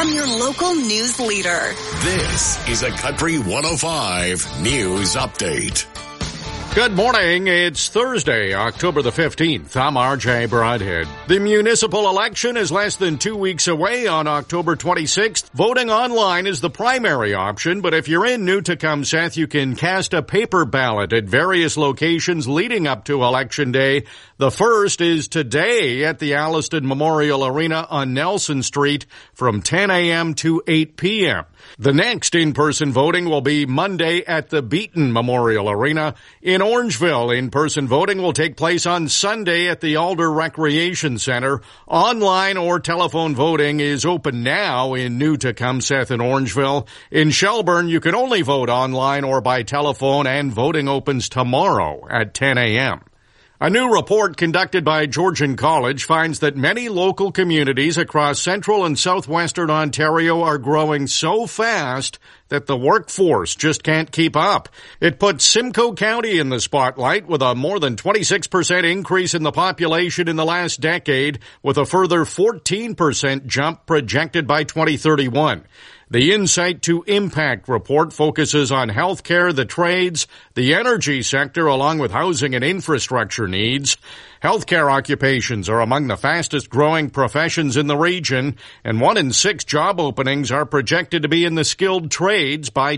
from your local news leader. This is a Country 105 News Update. Good morning. It's Thursday, October the 15th. I'm RJ Broadhead. The municipal election is less than 2 weeks away on October 26th. Voting online is the primary option, but if you're in New-Tecumseth, you can cast a paper ballot at various locations leading up to Election Day. The first is today at the Alliston Memorial Arena on Nelson Street from 10 a.m. to 8 p.m. The next in-person voting will be Monday at the Beaton Memorial Arena. In Orangeville, in-person voting will take place on Sunday at the Alder Recreation Center. Online or telephone voting is open now in New-Tecumseth and Orangeville. In Shelburne, you can only vote online or by telephone, and voting opens tomorrow at 10 a.m. A new report conducted by Georgian College finds that many local communities across central and southwestern Ontario are growing so fast that the workforce just can't keep up. It puts Simcoe County in the spotlight with a more than 26% increase in the population in the last decade, with a further 14% jump projected by 2031. The Insight to Impact report focuses on healthcare, the trades, the energy sector, along with housing and infrastructure needs. Healthcare occupations are among the fastest growing professions in the region, and 1 in 6 job openings are projected to be in the skilled trades by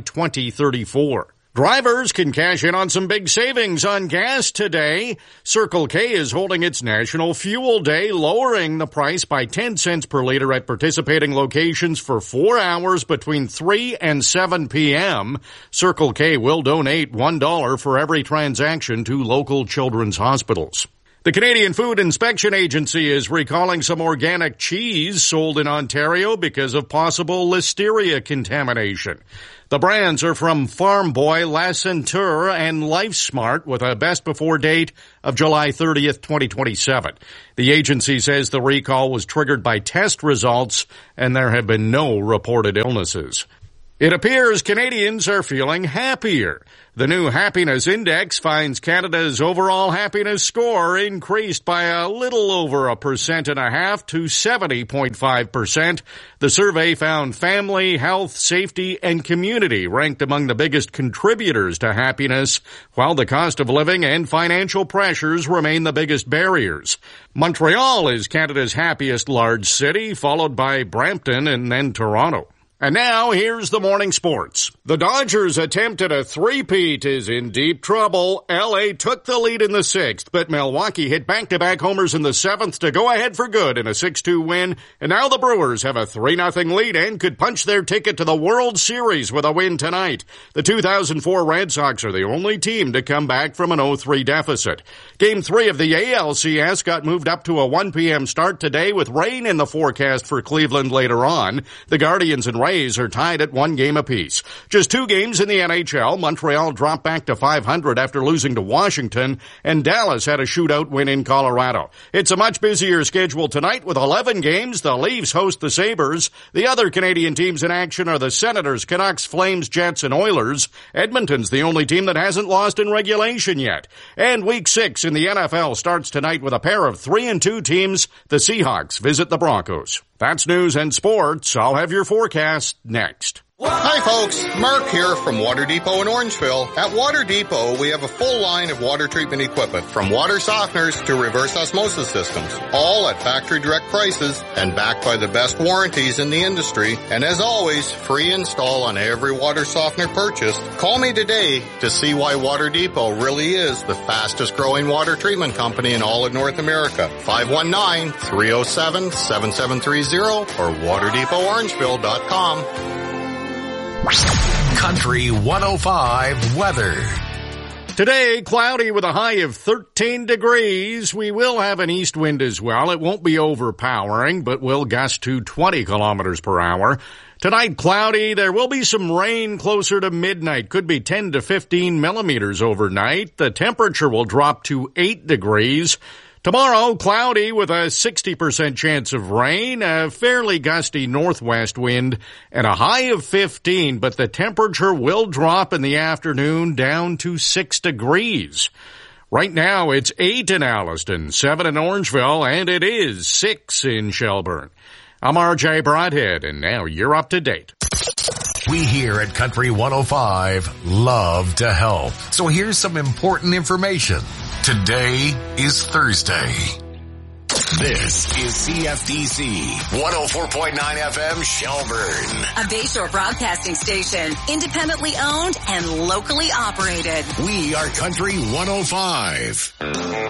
2034. Drivers can cash in on some big savings on gas today. Circle K is holding its National Fuel Day, lowering the price by 10 cents per liter at participating locations for 4 hours between 3 and 7 p.m. Circle K will donate $1 for every transaction to local children's hospitals. The Canadian Food Inspection Agency is recalling some organic cheese sold in Ontario because of possible listeria contamination. The brands are from Farm Boy, La Centure, and LifeSmart with a best before date of July 30th, 2027. The agency says the recall was triggered by test results and there have been no reported illnesses. It appears Canadians are feeling happier. The new Happiness Index finds Canada's overall happiness score increased by a little over 1.5% to 70.5%. The survey found family, health, safety, and community ranked among the biggest contributors to happiness, while the cost of living and financial pressures remain the biggest barriers. Montreal is Canada's happiest large city, followed by Brampton and then Toronto. And now, here's the morning sports. The Dodgers' attempt at a three-peat is in deep trouble. L.A. took the lead in the 6th, but Milwaukee hit back-to-back homers in the 7th to go ahead for good in a 6-2 win. And now the Brewers have a 3-0 lead and could punch their ticket to the World Series with a win tonight. The 2004 Red Sox are the only team to come back from an 0-3 deficit. Game 3 of the ALCS got moved up to a 1 p.m. start today with rain in the forecast for Cleveland later on. The Guardians and Rays are tied at 1 game apiece. Just 2 games in the NHL. Montreal dropped back to 500 after losing to Washington, and Dallas had a shootout win in Colorado. It's a much busier schedule tonight with 11 games. The Leafs host the Sabres. The other Canadian teams in action are the Senators, Canucks, Flames, Jets, and Oilers. Edmonton's the only team that hasn't lost in regulation yet. And Week 6 in the NFL starts tonight with a pair of 3-2 teams. The Seahawks visit the Broncos. That's news and sports. I'll have your forecast next. Hi folks, Mark here from Water Depot in Orangeville. At Water Depot, we have a full line of water treatment equipment, from water softeners to reverse osmosis systems, all at factory direct prices and backed by the best warranties in the industry. And as always, free install on every water softener purchased. Call me today to see why Water Depot really is the fastest growing water treatment company in all of North America. 519-307-7730 or waterdepotorangeville.com. Country 105 weather. Today, cloudy with a high of 13 degrees. We will have an east wind as well. It won't be overpowering, but will gust to 20 kilometers per hour. Tonight, cloudy. There will be some rain closer to midnight. Could be 10 to 15 millimeters overnight. The temperature will drop to 8 degrees. Tomorrow, cloudy with a 60% chance of rain, a fairly gusty northwest wind, and a high of 15, but the temperature will drop in the afternoon down to 6 degrees. Right now, it's 8 in Alliston, 7 in Orangeville, and it is 6 in Shelburne. I'm RJ Broadhead, and now you're up to date. We here at Country 105 love to help. So here's some important information. Today is Thursday. This is CFDC 104.9 FM Shelburne. A Bayshore broadcasting station, independently owned and locally operated. We are Country 105.